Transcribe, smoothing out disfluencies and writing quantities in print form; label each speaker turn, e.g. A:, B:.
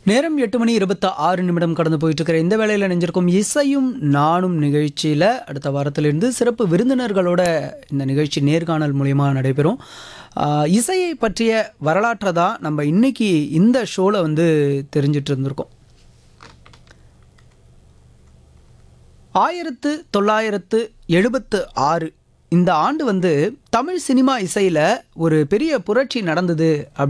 A: நேரம் 8:26 கடந்து போயிட்டு இருக்கிற இந்த வேளையில் நினைஞ்சிருக்கும் இசையும் நானும் நிகழ்ச்சியில் அடுத்த வாரத்திலிருந்து சிறப்பு விருந்தினர்களோட இந்த நிகழ்ச்சி நேர்காணல் மூலயமா நடைபெறும். இசையை பற்றிய வரலாற்றை தான் நம்ம இன்னைக்கு இந்த ஷோவில் தெரிஞ்சிட்டு இருந்திருக்கோம். 1976 இந்த ஆண்டு தமிழ் சினிமா இசையில் ஒரு பெரிய புரட்சி நடந்தது